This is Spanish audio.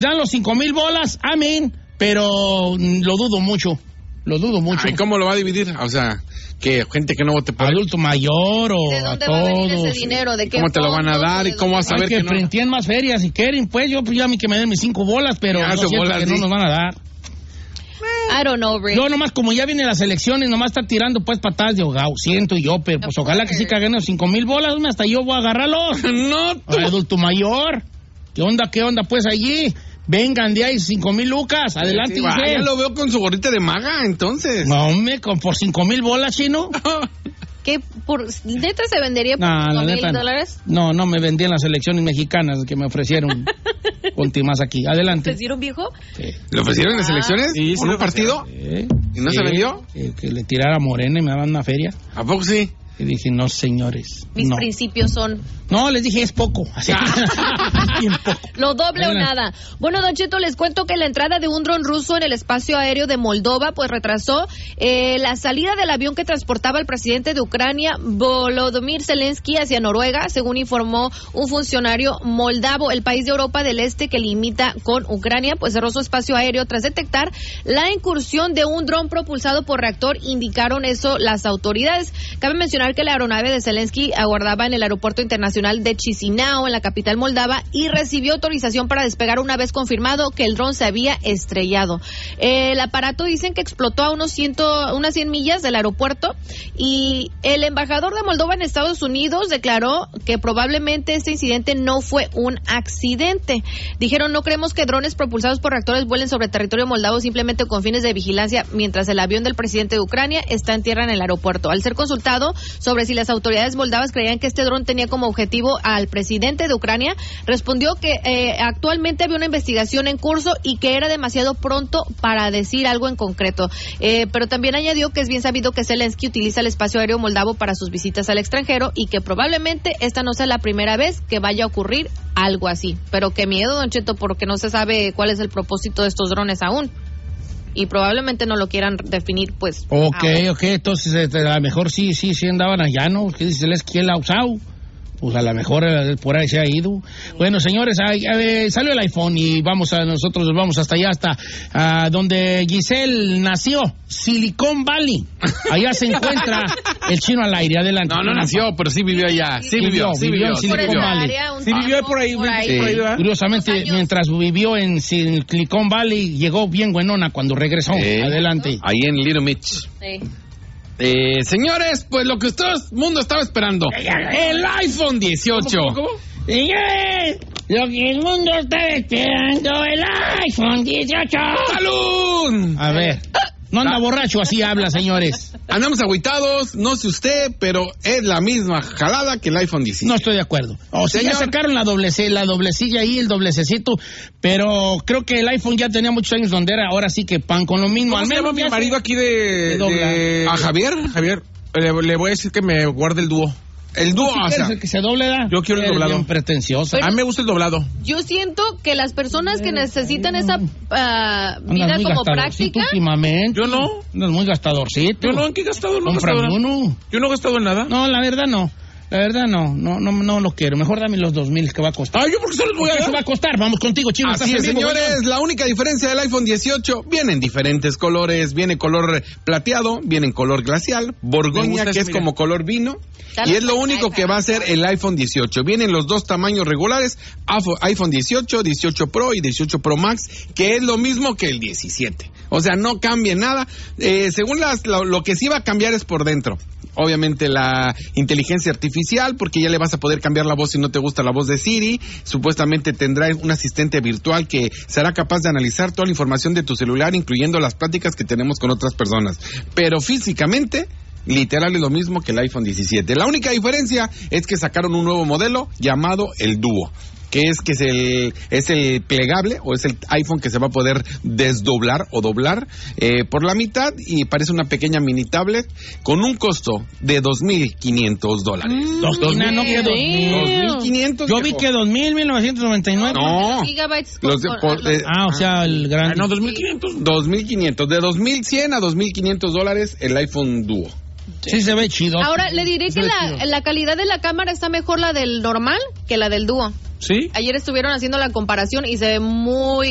dan los 5,000 bolas, amén, pero lo dudo mucho. ¿Y cómo lo va a dividir? O sea, que gente que no vote por adulto mayor o ¿de dónde va a venir ese dinero? ¿De qué ¿Cómo te lo van a dar y cómo vas a ver que printeen más ferias si quieren? Pues yo a mí que me den mis 5 bolas, pero no siento que no nos van a dar. I don't know, Rick. Yo nomás, como ya vienen las elecciones, nomás está tirando pues patadas de ahogado, siento yo, pero pues ojalá que sí caguen los 5,000 bolas, hasta yo voy a agarrarlos. No, tú. Adulto mayor, ¿qué onda pues allí? Vengan de ahí, 5,000 lucas, adelante. Sí, ya lo veo con su gorrita de maga, entonces. No, hombre, por 5,000 bolas, chino. ¿Qué? ¿Neta se vendería por $5,000? No, me vendí en las elecciones mexicanas que me ofrecieron más aquí. Adelante. ¿Te ofrecieron, viejo? Sí. ¿Le ofrecieron en las elecciones? Sí, ¿Por un partido? Sí. ¿Y no se vendió? Que le tirara a Morena y me daban una feria. ¿A poco sí? Y dije, no, señores. Mis principios son... No, les dije, es poco. Así. Bien poco. Lo doble o nada. Bueno, Don Cheto, les cuento que la entrada de un dron ruso en el espacio aéreo de Moldova, pues retrasó la salida del avión que transportaba al presidente de Ucrania, Volodymyr Zelensky, hacia Noruega, según informó un funcionario moldavo. El país de Europa del Este que limita con Ucrania, pues cerró su espacio aéreo tras detectar la incursión de un dron propulsado por reactor, indicaron eso las autoridades. Cabe mencionar que la aeronave de Zelensky aguardaba en el aeropuerto internacional de Chisinau, en la capital moldava, y recibió autorización para despegar una vez confirmado que el dron se había estrellado. El aparato dicen que explotó a unas 100 millas del aeropuerto, y el embajador de Moldova en Estados Unidos declaró que probablemente este incidente no fue un accidente. Dijeron, no creemos que drones propulsados por reactores vuelen sobre territorio moldavo simplemente con fines de vigilancia mientras el avión del presidente de Ucrania está en tierra en el aeropuerto. Al ser consultado sobre si las autoridades moldavas creían que este dron tenía como objetivo al presidente de Ucrania, respondió que actualmente había una investigación en curso y que era demasiado pronto para decir algo en concreto. Pero también añadió que es bien sabido que Zelensky utiliza el espacio aéreo moldavo para sus visitas al extranjero y que probablemente esta no sea la primera vez que vaya a ocurrir algo así. Pero qué miedo, Don Cheto, porque no se sabe cuál es el propósito de estos drones aún. Y probablemente no lo quieran definir, pues. Ok, entonces a lo mejor sí andaban allá, ¿no? ¿Qué dice Zelensky? ¿Él ha usado? Pues a lo mejor por ahí se ha ido. Bueno, señores, salió el iPhone y nosotros vamos hasta allá, hasta donde Giselle nació, Silicon Valley. Allá se encuentra el chino al aire. Adelante. No nació, pero sí vivió allá. Sí vivió en Silicon Valley. Sí vivió por ahí. Curiosamente, mientras vivió en Silicon Valley, llegó bien buenona cuando regresó. Adelante. Ahí en Little Mitch. Sí. Señores, pues lo que todo el mundo estaba esperando, el iPhone 18. ¿Cómo? Señores, lo que el mundo está esperando, el iPhone 18. ¡Salud! A ver, no anda borracho, así habla, señores. Andamos agüitados, no sé usted, pero es la misma jalada que el iPhone 17. No estoy de acuerdo. O sea, ya sacaron la doblecilla ahí, el doblececito, pero creo que el iPhone ya tenía muchos años donde era, ahora sí que pan con lo mismo. ¿Cómo se llama mi marido aquí de a Javier? Javier, le voy a decir que me guarde el dúo. El dúo, o sea, el que se doble, da. Yo quiero el doblado. Bien pretencioso. A mí me gusta el doblado. Yo siento que las personas que necesitan esa vida como práctica. Últimamente. Yo no. No es muy gastadorcito. Yo no, ¿en qué gastado? No uno. Yo no he gastado en nada. No, la verdad no. La verdad no lo quiero. Mejor dame los 2,000 que va a costar. ¿yo por qué se los voy a dar? ¿Qué va a costar? Vamos contigo, chino. Así es, señores. La única diferencia del iPhone 18 viene en diferentes colores. Viene color plateado, viene en color glacial, borgoña, que es como color vino. Y es lo único que va a ser el iPhone 18. Vienen los dos tamaños regulares, iPhone 18, 18 Pro y 18 Pro Max, que es lo mismo que el 17. O sea, no cambia nada. Según lo que sí va a cambiar es por dentro. Obviamente la inteligencia artificial, porque ya le vas a poder cambiar la voz si no te gusta la voz de Siri. Supuestamente tendrá un asistente virtual que será capaz de analizar toda la información de tu celular, incluyendo las pláticas que tenemos con otras personas. Pero físicamente, literal es lo mismo que el iPhone 17. La única diferencia es que sacaron un nuevo modelo llamado el Duo, que es el plegable, o es el iPhone que se va a poder desdoblar o doblar por la mitad, y parece una pequeña mini tablet con un costo de $2,500. $2,500. Yo vi que 2,999. No. Gigabytes. O sea, el grande. No, 2,500. 2,500. De 2,100 a $2,500 el iPhone Duo. Sí, se ve chido. Ahora, le diré que la calidad de la cámara está mejor la del normal que la del Duo. ¿Sí? Ayer estuvieron haciendo la comparación y se ve muy